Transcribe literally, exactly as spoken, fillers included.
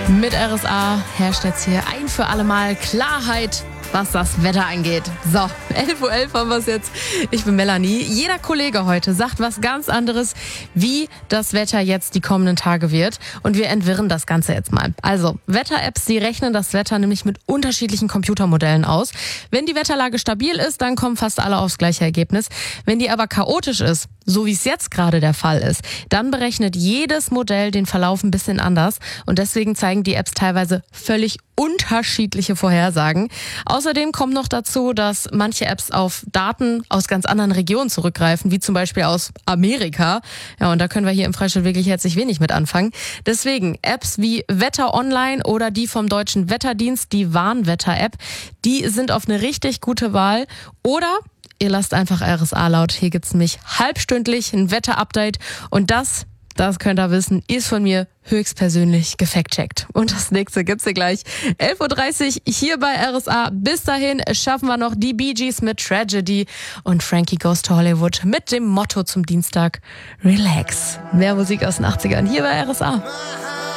Mit R S A herrscht jetzt hier ein für alle Mal Klarheit, was das Wetter angeht. So, elf Uhr elf haben wir es jetzt. Ich bin Melanie. Jeder Kollege heute sagt was ganz anderes, wie das Wetter jetzt die kommenden Tage wird. Und wir entwirren das Ganze jetzt mal. Also, Wetter-Apps, die rechnen das Wetter nämlich mit unterschiedlichen Computermodellen aus. Wenn die Wetterlage stabil ist, dann kommen fast alle aufs gleiche Ergebnis. Wenn die aber chaotisch ist, so wie es jetzt gerade der Fall ist, dann berechnet jedes Modell den Verlauf ein bisschen anders. Und deswegen zeigen die Apps teilweise völlig unterschiedliche Vorhersagen. Außerdem kommt noch dazu, dass manche Apps auf Daten aus ganz anderen Regionen zurückgreifen, wie zum Beispiel aus Amerika. Ja, und da können wir hier im Freistaat wirklich herzlich wenig mit anfangen. Deswegen Apps wie Wetter Online oder die vom Deutschen Wetterdienst, die Warnwetter-App, die sind auf eine richtig gute Wahl. Oder ihr lasst einfach R S A laut. Hier gibt's nämlich halbstündlich ein Wetter-Update und das Das könnt ihr wissen, ist von mir höchstpersönlich gefact-checkt. Und das nächste gibt's hier gleich. elf Uhr dreißig hier bei R S A. Bis dahin schaffen wir noch die Bee Gees mit Tragedy und Frankie Goes to Hollywood mit dem Motto zum Dienstag: Relax. Mehr Musik aus den achtzigern hier bei R S A.